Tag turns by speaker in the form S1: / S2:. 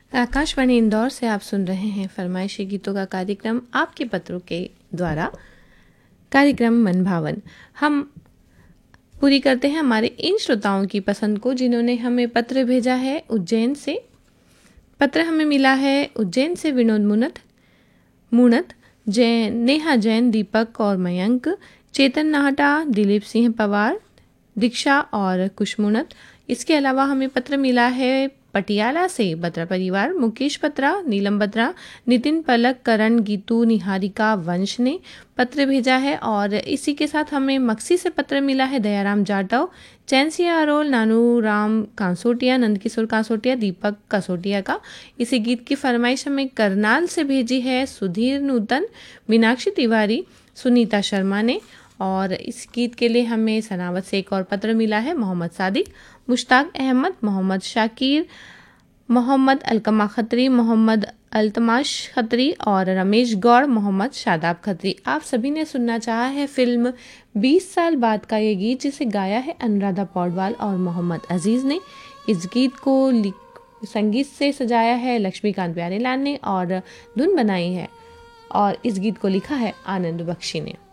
S1: आकाशवाणी इंदौर से आप सुन रहे हैं फरमाइशी गीतों का कार्यक्रम आपके पत्रों के द्वारा। कार्यक्रम मन भावन हम पूरी करते हैं हमारे इन श्रोताओं की पसंद को जिन्होंने हमें पत्र भेजा है उज्जैन से। पत्र हमें मिला है उज्जैन से विनोद मुनत जैन, नेहा जैन, दीपक और मयंक, चेतन नाहटा, दिलीप सिंह पवार, दीक्षा और कुशमुनत। इसके अलावा हमें पत्र मिला है पटियाला से बत्रा परिवार, मुकेश बत्रा, नीलम बत्रा, नितिन पलक, करण, गीतू, निहारिका, वंश ने पत्र भेजा है। और इसी के साथ हमें मक्सी से पत्र मिला है दयाराम जाटव, चैनसिया अरोल, नानू राम कांसोटिया, नंदकिशोर कांसोटिया, दीपक कासोटिया का। इसी गीत की फरमाइश हमें करनाल से भेजी है सुधीर नूतन, मीनाक्षी तिवारी, सुनीता शर्मा ने। और इस गीत के लिए हमें सनावत से एक और पत्र मिला है मोहम्मद सादिक, मुश्ताक अहमद, मोहम्मद शाकिर, मोहम्मद अलकमा खत्री, मोहम्मद अल्तमाश खत्री और रमेश गौड़, मोहम्मद शादाब खत्री। आप सभी ने सुनना चाहा है फिल्म 20 साल बाद का ये गीत जिसे गाया है अनुराधा पौडवाल और मोहम्मद अजीज़ ने। इस गीत को संगीत से सजाया है लक्ष्मीकांत प्यारेलाल ने और धुन बनाई है और इस गीत को लिखा है आनंद बख्शी ने।